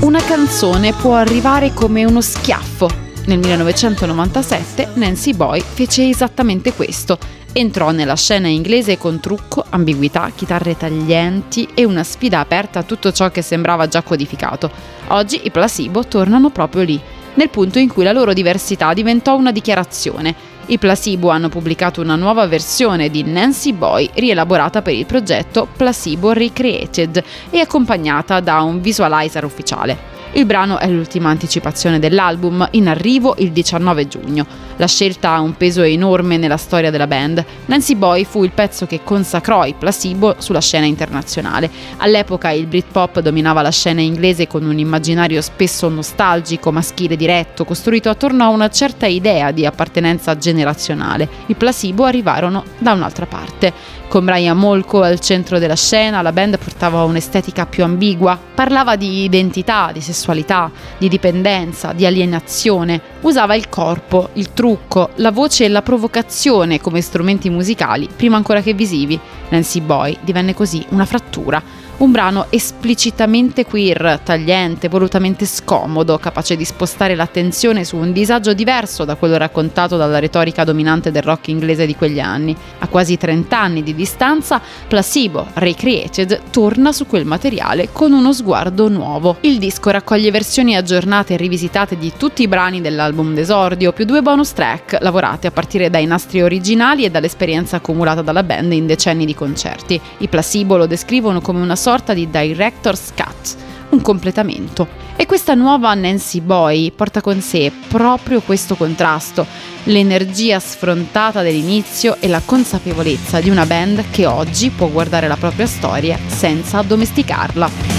Una canzone può arrivare come uno schiaffo. Nel 1997 Nancy Boy fece esattamente questo. Entrò nella scena inglese con trucco, ambiguità, chitarre taglienti e una sfida aperta a tutto ciò che sembrava già codificato. Oggi i Placebo tornano proprio lì, nel punto in cui la loro diversità diventò una dichiarazione. I Placebo hanno pubblicato una nuova versione di Nancy Boy rielaborata per il progetto Placebo Recreated e accompagnata da un visualizer ufficiale. Il brano è l'ultima anticipazione dell'album, in arrivo il 19 giugno. La scelta ha un peso enorme nella storia della band. Nancy Boy fu il pezzo che consacrò i Placebo sulla scena internazionale. All'epoca il Britpop dominava la scena inglese con un immaginario spesso nostalgico, maschile diretto, costruito attorno a una certa idea di appartenenza generazionale. I Placebo arrivarono da un'altra parte. Con Brian Molko al centro della scena, la band portava un'estetica più ambigua, parlava di identità, di sessualità, di dipendenza, di alienazione, usava il corpo, il trucco, la voce e la provocazione come strumenti musicali, prima ancora che visivi. Nancy Boy divenne così una frattura. Un brano esplicitamente queer, tagliente, volutamente scomodo, capace di spostare l'attenzione su un disagio diverso da quello raccontato dalla retorica dominante del rock inglese di quegli anni. A quasi 30 anni di distanza, Placebo Recreated torna su quel materiale con uno sguardo nuovo. Il disco raccoglie versioni aggiornate e rivisitate di tutti i brani dell'album d'esordio, più 2 bonus track lavorate a partire dai nastri originali e dall'esperienza accumulata dalla band in decenni di concerti. I Placebo lo descrivono come una sorta di director's cut, un completamento. E questa nuova Nancy Boy porta con sé proprio questo contrasto, l'energia sfrontata dell'inizio e la consapevolezza di una band che oggi può guardare la propria storia senza addomesticarla.